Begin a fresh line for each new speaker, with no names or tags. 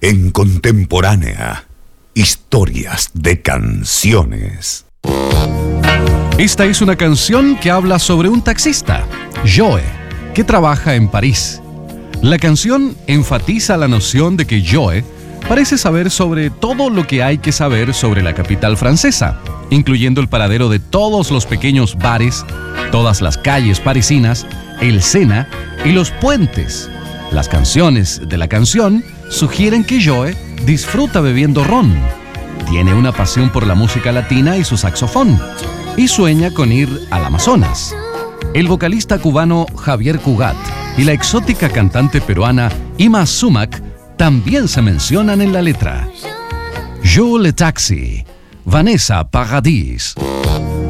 En Contemporánea, historias de canciones.
Esta es una canción que habla sobre un taxista, Joe, que trabaja en París. La canción enfatiza la noción de que Joe parece saber sobre todo lo que hay que saber sobre la capital francesa, incluyendo el paradero de todos los pequeños bares, todas las calles parisinas, el Sena y los puentes. Las canciones de la canción sugieren que Joe disfruta bebiendo ron, tiene una pasión por la música latina y su saxofón, y sueña con ir al Amazonas. El vocalista cubano Javier Cugat y la exótica cantante peruana Ima Sumac también se mencionan en la letra. Joe le Taxi, Vanessa Paradis.